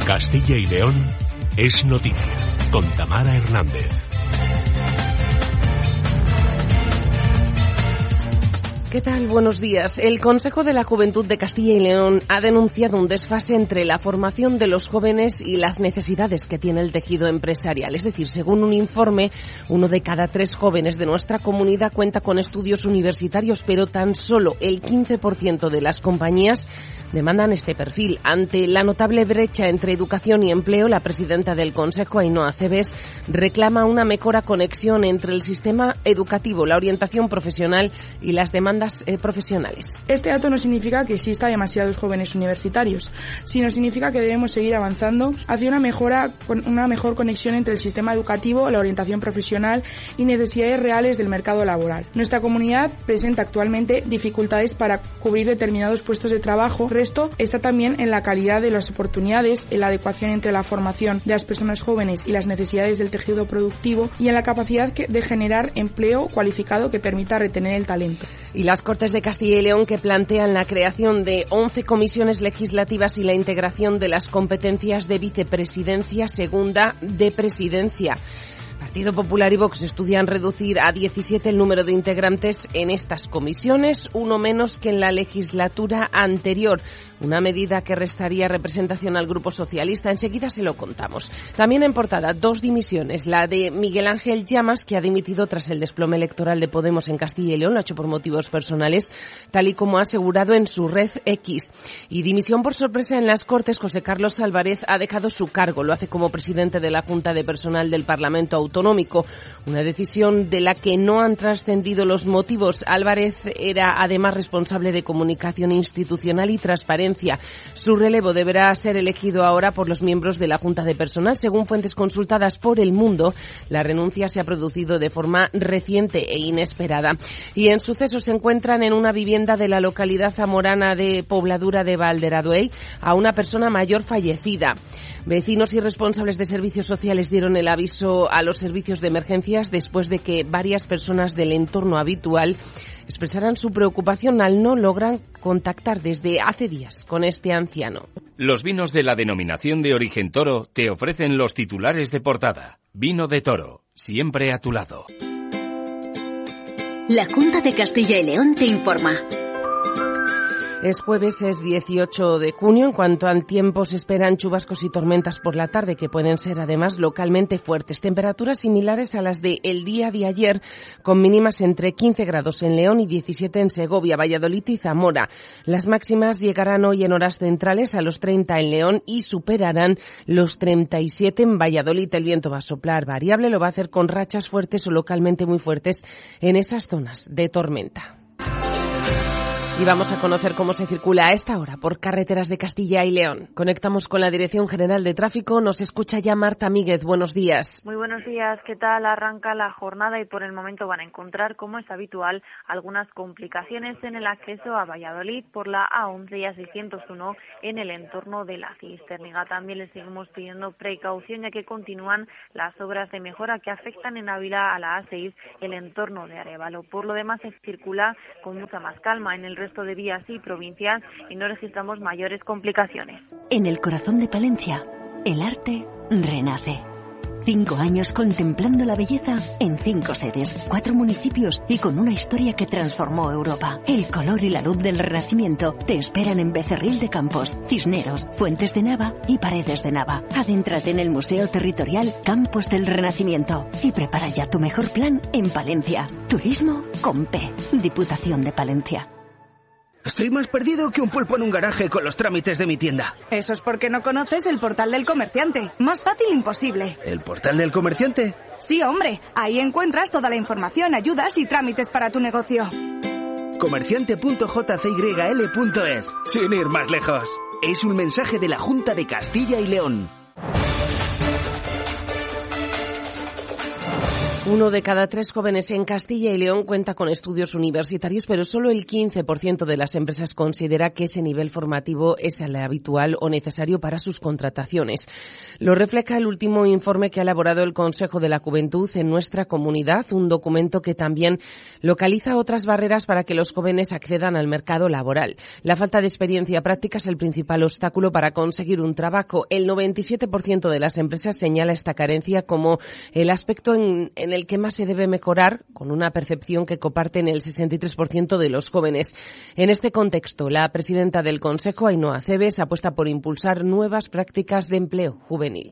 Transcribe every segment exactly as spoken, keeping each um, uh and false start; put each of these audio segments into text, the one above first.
Castilla y León es noticia, con Tamara Hernández. ¿Qué tal? Buenos días. El Consejo de la Juventud de Castilla y León ha denunciado un desfase entre la formación de los jóvenes y las necesidades que tiene el tejido empresarial. Es decir, según un informe, uno de cada tres jóvenes de nuestra comunidad cuenta con estudios universitarios, pero tan solo el quince por ciento de las compañías demandan este perfil. Ante la notable brecha entre educación y empleo, la presidenta del Consejo, Ainhoa Cebes, reclama una mejora conexión entre el sistema educativo, la orientación profesional y las demandas eh, profesionales. Este dato no significa que exista demasiados jóvenes universitarios, sino significa que debemos seguir avanzando hacia una mejora, una mejor conexión entre el sistema educativo, la orientación profesional y necesidades reales del mercado laboral. Nuestra comunidad presenta actualmente dificultades para cubrir determinados puestos de trabajo. El resto está también en la calidad de las oportunidades, en la adecuación entre la formación de las personas jóvenes y las necesidades del tejido productivo y en la capacidad de generar empleo cualificado que permita retener el talento. Y las Cortes de Castilla y León, que plantean la creación de once comisiones legislativas y la integración de las competencias de vicepresidencia, segunda de presidencia. Partido Popular y Vox estudian reducir a diecisiete el número de integrantes en estas comisiones, uno menos que en la legislatura anterior. Una medida que restaría representación al Grupo Socialista. Enseguida se lo contamos. También en portada, dos dimisiones. La de Miguel Ángel Llamas, que ha dimitido tras el desplome electoral de Podemos en Castilla y León. Lo ha hecho por motivos personales, tal y como ha asegurado en su red X. Y dimisión por sorpresa en las Cortes. José Carlos Álvarez ha dejado su cargo. Lo hace como presidente de la Junta de Personal del Parlamento Autonómico. Una decisión de la que no han trascendido los motivos. Álvarez era además responsable de comunicación institucional y transparencia. Su relevo deberá ser elegido ahora por los miembros de la Junta de Personal. Según fuentes consultadas por El Mundo, la renuncia se ha producido de forma reciente e inesperada. Y en sucesos se encuentran en una vivienda de la localidad zamorana de Pobladura de Valderaduey a una persona mayor fallecida. Vecinos y responsables de servicios sociales dieron el aviso a los servicios de emergencias después de que varias personas del entorno habitual expresaran su preocupación al no lograr contactar desde hace días con este anciano. Los vinos de la denominación de origen Toro te ofrecen los titulares de portada. Vino de Toro, siempre a tu lado. La Junta de Castilla y León te informa. Es jueves, es dieciocho de junio. En cuanto al tiempo, se esperan chubascos y tormentas por la tarde, que pueden ser además localmente fuertes. Temperaturas similares a las de el día de ayer, con mínimas entre quince grados en León y diecisiete en Segovia, Valladolid y Zamora. Las máximas llegarán hoy en horas centrales a los treinta en León y superarán los treinta y siete en Valladolid. El viento va a soplar variable, lo va a hacer con rachas fuertes o localmente muy fuertes en esas zonas de tormenta. Y vamos a conocer cómo se circula a esta hora por carreteras de Castilla y León. Conectamos con la Dirección General de Tráfico. Nos escucha ya Marta Míguez. Buenos días. Muy buenos días. ¿Qué tal? Arranca la jornada y por el momento van a encontrar, como es habitual, algunas complicaciones en el acceso a Valladolid por la A once y A seiscientos uno en el entorno de la Cisterniga. También les seguimos pidiendo precaución, ya que continúan las obras de mejora que afectan en Ávila a la A seis, el entorno de Arévalo. Por lo demás, se circula con mucha más calma en el resto de vías y provincias y no registramos mayores complicaciones. En el corazón de Palencia, el arte renace. Cinco años contemplando la belleza en cinco sedes, cuatro municipios y con una historia que transformó Europa. El color y la luz del Renacimiento te esperan en Becerril de Campos, Cisneros, Fuentes de Nava y Paredes de Nava. Adéntrate en el Museo Territorial Campos del Renacimiento y prepara ya tu mejor plan en Palencia. Turismo con P. Diputación de Palencia. Estoy más perdido que un pulpo en un garaje con los trámites de mi tienda. Eso es porque no conoces el Portal del Comerciante. Más fácil imposible. ¿El Portal del Comerciante? Sí, hombre. Ahí encuentras toda la información, ayudas y trámites para tu negocio. comerciante punto j c y l punto es. Sin ir más lejos. Es un mensaje de la Junta de Castilla y León. Uno de cada tres jóvenes en Castilla y León cuenta con estudios universitarios, pero solo el quince por ciento de las empresas considera que ese nivel formativo es el habitual o necesario para sus contrataciones. Lo refleja el último informe que ha elaborado el Consejo de la Juventud en nuestra comunidad, un documento que también localiza otras barreras para que los jóvenes accedan al mercado laboral. La falta de experiencia práctica es el principal obstáculo para conseguir un trabajo. El noventa y siete por ciento de las empresas señala esta carencia como el aspecto en, en el el que más se debe mejorar, con una percepción que comparten el sesenta y tres por ciento de los jóvenes. En este contexto, la presidenta del Consejo, Ainhoa Cebes, apuesta por impulsar nuevas prácticas de empleo juvenil.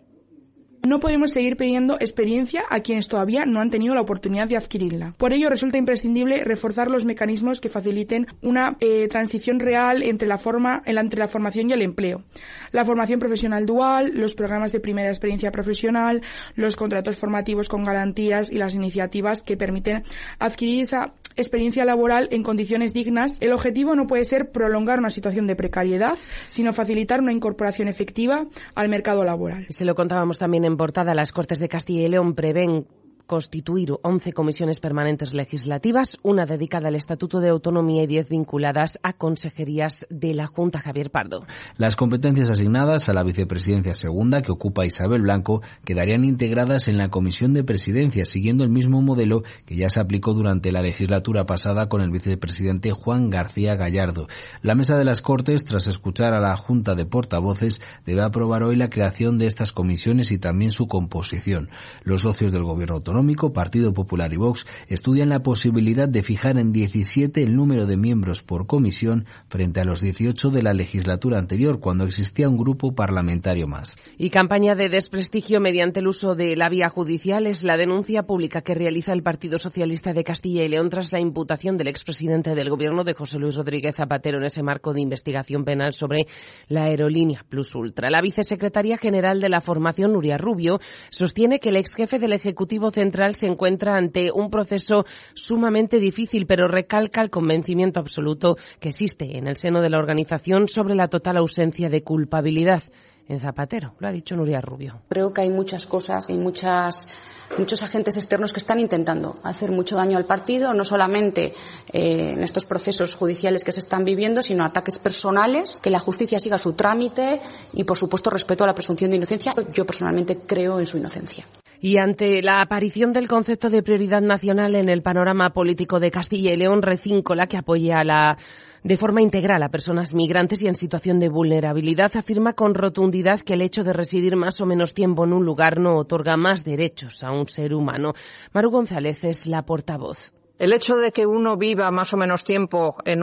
No podemos seguir pidiendo experiencia a quienes todavía no han tenido la oportunidad de adquirirla. Por ello, resulta imprescindible reforzar los mecanismos que faciliten una eh, transición real entre la, forma, entre la formación y el empleo. La formación profesional dual, los programas de primera experiencia profesional, los contratos formativos con garantías y las iniciativas que permiten adquirir esa experiencia laboral en condiciones dignas. El objetivo no puede ser prolongar una situación de precariedad, sino facilitar una incorporación efectiva al mercado laboral. Se lo contábamos también en portada. Las Cortes de Castilla y León prevén constituir once comisiones permanentes legislativas, una dedicada al Estatuto de Autonomía y diez vinculadas a consejerías de la Junta. Javier Pardo. Las competencias asignadas a la vicepresidencia segunda, que ocupa Isabel Blanco, quedarían integradas en la Comisión de Presidencia, siguiendo el mismo modelo que ya se aplicó durante la legislatura pasada con el vicepresidente Juan García Gallardo. La Mesa de las Cortes, tras escuchar a la Junta de Portavoces, debe aprobar hoy la creación de estas comisiones y también su composición. Los socios del Gobierno autonómico, Partido Popular y Vox, estudian la posibilidad de fijar en diecisiete el número de miembros por comisión frente a los dieciocho de la legislatura anterior, cuando existía un grupo parlamentario más. Y campaña de desprestigio mediante el uso de la vía judicial es la denuncia pública que realiza el Partido Socialista de Castilla y León tras la imputación del expresidente del Gobierno, de José Luis Rodríguez Zapatero, en ese marco de investigación penal sobre la aerolínea Plus Ultra. La vicesecretaria general de la formación, Nuria Rubio, sostiene que el exjefe del Ejecutivo Central se encuentra ante un proceso sumamente difícil, pero recalca el convencimiento absoluto que existe en el seno de la organización sobre la total ausencia de culpabilidad en Zapatero. Lo ha dicho Nuria Rubio. Creo que hay muchas cosas y muchas, muchos agentes externos que están intentando hacer mucho daño al partido, no solamente eh, en estos procesos judiciales que se están viviendo, sino ataques personales, que la justicia siga su trámite y, por supuesto, respeto a la presunción de inocencia. Yo personalmente creo en su inocencia. Y ante la aparición del concepto de prioridad nacional en el panorama político de Castilla y León, Recíncola, que apoya a la de forma integral a personas migrantes y en situación de vulnerabilidad, afirma con rotundidad que el hecho de residir más o menos tiempo en un lugar no otorga más derechos a un ser humano. Maru González es la portavoz. El hecho de que uno viva más o menos tiempo en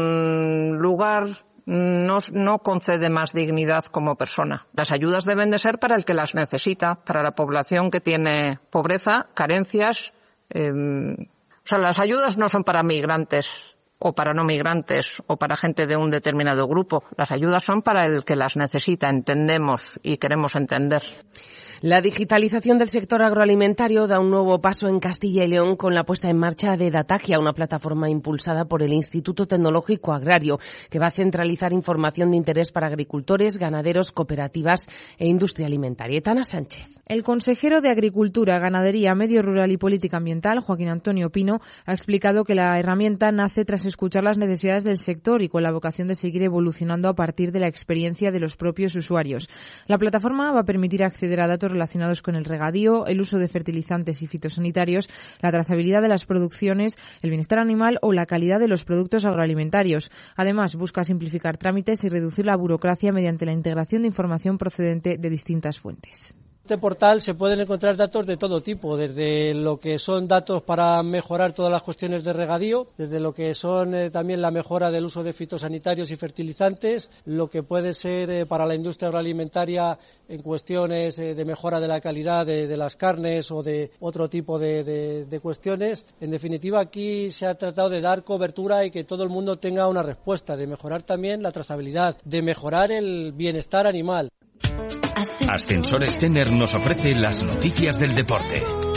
un lugar No, no concede más dignidad como persona. Las ayudas deben de ser para el que las necesita, para la población que tiene pobreza, carencias. Eh, o sea, las ayudas no son para migrantes o para no migrantes o para gente de un determinado grupo. Las ayudas son para el que las necesita, entendemos y queremos entender. La digitalización del sector agroalimentario da un nuevo paso en Castilla y León con la puesta en marcha de Datagia, una plataforma impulsada por el Instituto Tecnológico Agrario, que va a centralizar información de interés para agricultores, ganaderos, cooperativas e industria alimentaria. Etana Sánchez. El consejero de Agricultura, Ganadería, Medio Rural y Política Ambiental, Joaquín Antonio Pino, ha explicado que la herramienta nace tras escuchar las necesidades del sector y con la vocación de seguir evolucionando a partir de la experiencia de los propios usuarios. La plataforma va a permitir acceder a datos relacionados con el regadío, el uso de fertilizantes y fitosanitarios, la trazabilidad de las producciones, el bienestar animal o la calidad de los productos agroalimentarios. Además, busca simplificar trámites y reducir la burocracia mediante la integración de información procedente de distintas fuentes. En este portal se pueden encontrar datos de todo tipo, desde lo que son datos para mejorar todas las cuestiones de regadío, desde lo que son eh, también la mejora del uso de fitosanitarios y fertilizantes, lo que puede ser eh, para la industria agroalimentaria en cuestiones eh, de mejora de la calidad de, de las carnes o de otro tipo de, de, de cuestiones. En definitiva, aquí se ha tratado de dar cobertura y que todo el mundo tenga una respuesta, de mejorar también la trazabilidad, de mejorar el bienestar animal. Ascensores Tener nos ofrece las noticias del deporte.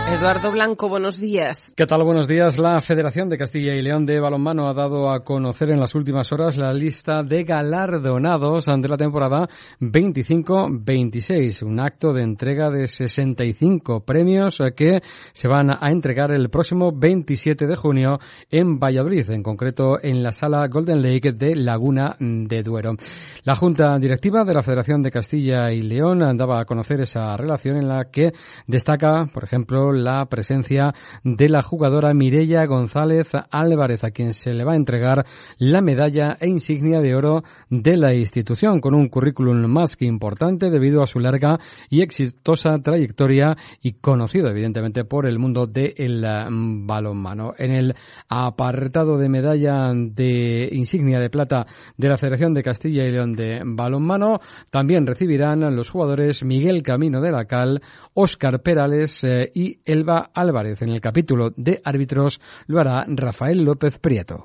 Eduardo Blanco, buenos días. ¿Qué tal? Buenos días. La Federación de Castilla y León de Balonmano ha dado a conocer en las últimas horas la lista de galardonados ante la temporada veinticinco veintiséis, un acto de entrega de sesenta y cinco premios que se van a entregar el próximo veintisiete de junio en Valladolid, en concreto en la Sala Golden Lake de Laguna de Duero. La Junta Directiva de la Federación de Castilla y León daba a conocer esa relación en la que destaca, por ejemplo, la presencia de la jugadora Mireia González Álvarez, a quien se le va a entregar la medalla e insignia de oro de la institución, con un currículum más que importante debido a su larga y exitosa trayectoria y conocido evidentemente por el mundo del balonmano. En el apartado de medalla de insignia de plata de la Federación de Castilla y León de Balonmano también recibirán los jugadores Miguel Camino de la Cal, Óscar Perales eh, y Elba Álvarez. En el capítulo de árbitros lo hará Rafael López Prieto.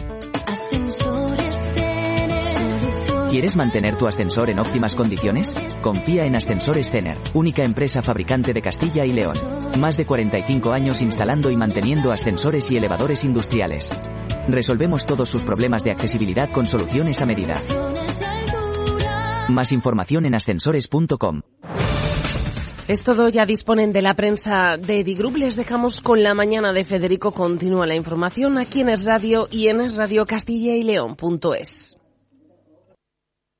¿Quieres mantener tu ascensor en óptimas condiciones? Confía en Ascensores Cener, única empresa fabricante de Castilla y León. Más de cuarenta y cinco años instalando y manteniendo ascensores y elevadores industriales. Resolvemos todos sus problemas de accesibilidad con soluciones a medida. Más información en ascensores punto com. Es todo, ya disponen de la prensa de Edigroup. Les dejamos con la mañana de Federico. Continúa la información aquí en Es Radio y en es radio castilla y león punto es.